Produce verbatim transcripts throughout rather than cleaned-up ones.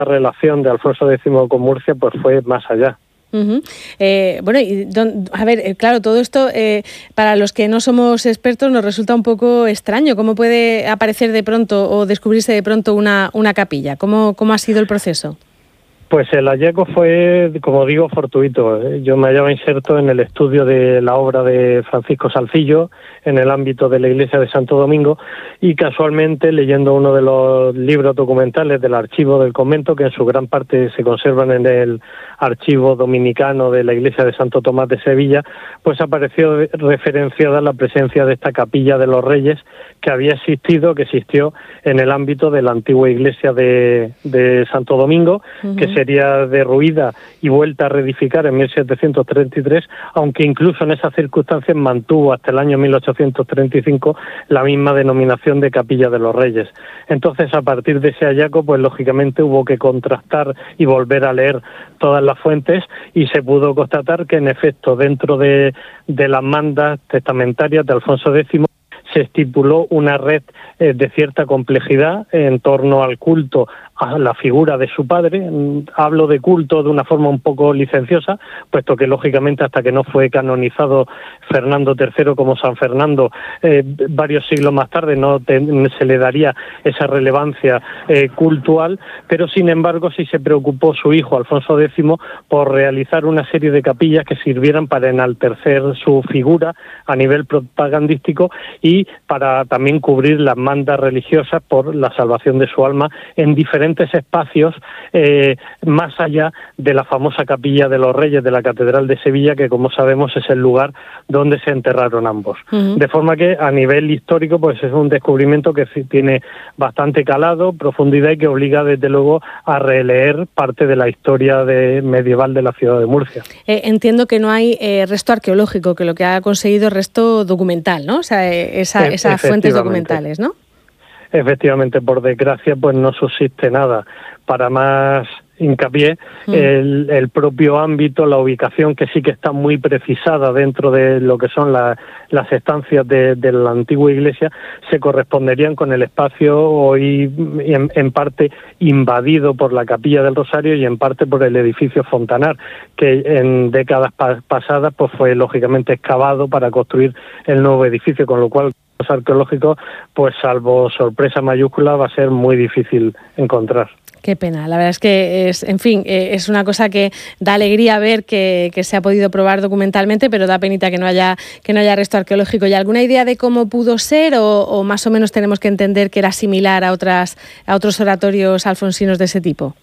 relación de Alfonso décimo con Murcia pues fue más allá. Uh-huh. Eh, bueno, y don, a ver, eh, claro, todo esto eh, para los que no somos expertos nos resulta un poco extraño. ¿Cómo puede aparecer de pronto o descubrirse de pronto una, una capilla? ¿Cómo, cómo ha sido el proceso? Pues el hallazgo fue, como digo, fortuito. Yo me hallaba inserto en el estudio de la obra de Francisco Salcillo en el ámbito de la iglesia de Santo Domingo y casualmente leyendo uno de los libros documentales del archivo del convento, que en su gran parte se conservan en el archivo dominicano de la iglesia de Santo Tomás de Sevilla, pues apareció referenciada la presencia de esta capilla de los Reyes que había existido, que existió en el ámbito de la antigua iglesia de, de Santo Domingo, uh-huh. que sería derruida y vuelta a reedificar en mil setecientos treinta y tres, aunque incluso en esas circunstancias mantuvo hasta el año mil ochocientos treinta y cinco la misma denominación de Capilla de los Reyes. Entonces, a partir de ese hallazgo, pues lógicamente hubo que contrastar y volver a leer todas las fuentes y se pudo constatar que, en efecto, dentro de, de las mandas testamentarias de Alfonso décimo, se estipuló una red eh, de cierta complejidad en torno al culto a la figura de su padre. Hablo de culto de una forma un poco licenciosa, puesto que lógicamente hasta que no fue canonizado Fernando tercero como San Fernando, eh, varios siglos más tarde no te, se le daría esa relevancia eh, cultural, pero sin embargo sí se preocupó su hijo Alfonso décimo por realizar una serie de capillas que sirvieran para enaltecer su figura a nivel propagandístico y para también cubrir las mandas religiosas por la salvación de su alma en diferentes espacios eh, más allá de la famosa Capilla de los Reyes de la Catedral de Sevilla, que como sabemos es el lugar donde se enterraron ambos. Uh-huh. De forma que a nivel histórico pues es un descubrimiento que tiene bastante calado, profundidad y que obliga desde luego a releer parte de la historia de, medieval de la ciudad de Murcia. Eh, entiendo que no hay eh, resto arqueológico, que lo que ha conseguido es resto documental, ¿no? O sea, eh, esa, e- esas fuentes documentales, ¿no? Efectivamente, por desgracia, pues no subsiste nada. Para más hincapié, mm. el, el propio ámbito, la ubicación, que sí que está muy precisada dentro de lo que son la, las estancias de, de la antigua iglesia, se corresponderían con el espacio hoy en, en parte invadido por la Capilla del Rosario y en parte por el edificio Fontanar, que en décadas pa- pasadas pues fue lógicamente excavado para construir el nuevo edificio, con lo cual arqueológicos, pues salvo sorpresa mayúscula, va a ser muy difícil encontrar. Qué pena, la verdad es que es, en fin, eh, es una cosa que da alegría ver que, que se ha podido probar documentalmente, pero da penita que no haya que no haya resto arqueológico. ¿Y alguna idea de cómo pudo ser o, o más o menos tenemos que entender que era similar a otras a otros oratorios alfonsinos de ese tipo?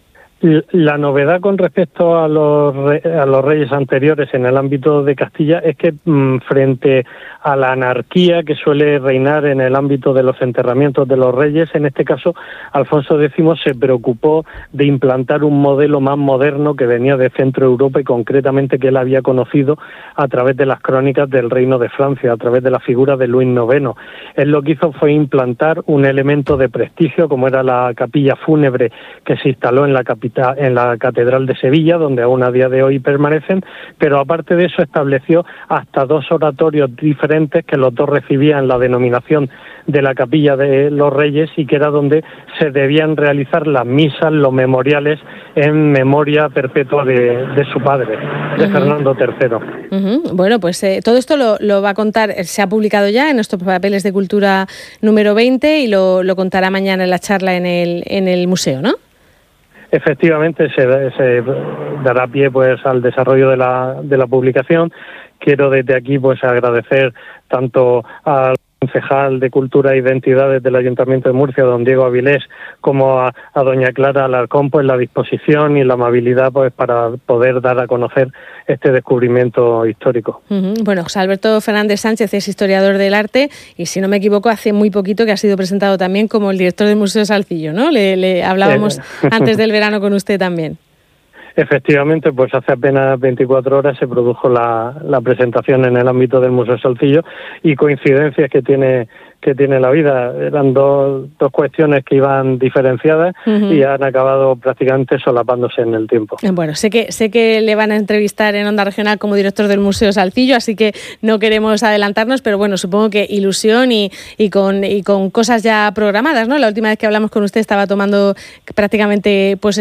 La novedad con respecto a los, a los reyes anteriores en el ámbito de Castilla es que mmm, frente a la anarquía que suele reinar en el ámbito de los enterramientos de los reyes, en este caso Alfonso décimo se preocupó de implantar un modelo más moderno que venía de Centro Europa y concretamente que él había conocido a través de las crónicas del Reino de Francia, a través de la figura de Luis noveno. Él lo que hizo fue implantar un elemento de prestigio como era la capilla fúnebre que se instaló en la capital en la Catedral de Sevilla, donde aún a día de hoy permanecen, pero aparte de eso estableció hasta dos oratorios diferentes que los dos recibían la denominación de la Capilla de los Reyes y que era donde se debían realizar las misas, los memoriales en memoria perpetua de, de su padre, de uh-huh. Fernando tercero. Uh-huh. Bueno, pues eh, todo esto lo, lo va a contar, se ha publicado ya en nuestros papeles de cultura número veinte y lo, lo contará mañana en la charla en el, en el museo, ¿no? Efectivamente, se, se dará pie pues al desarrollo de la de la publicación. Quiero desde aquí pues agradecer tanto al concejal de Cultura e Identidades del Ayuntamiento de Murcia, don Diego Avilés, como a, a doña Clara Alarcón, pues la disposición y la amabilidad pues para poder dar a conocer este descubrimiento histórico. Uh-huh. Bueno, José Alberto Fernández Sánchez es historiador del arte y, si no me equivoco, hace muy poquito que ha sido presentado también como el director del Museo Salcillo, ¿no? Le, le hablábamos eh. antes del verano con usted también. Efectivamente, pues hace apenas veinticuatro horas se produjo la, la presentación en el ámbito del Museo Salcillo, y coincidencias que tiene que tiene la vida. Eran dos, dos cuestiones que iban diferenciadas uh-huh. y han acabado prácticamente solapándose en el tiempo. Bueno, sé que sé que le van a entrevistar en Onda Regional como director del Museo Salcillo, así que no queremos adelantarnos, pero bueno, supongo que ilusión y, y, con, y con cosas ya programadas, ¿no? La última vez que hablamos con usted estaba tomando prácticamente pues